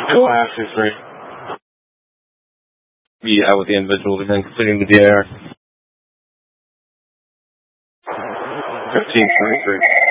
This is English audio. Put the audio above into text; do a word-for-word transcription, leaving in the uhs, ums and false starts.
Class is three. Yeah, with the individual again completing the D A R. fifteen twenty-three.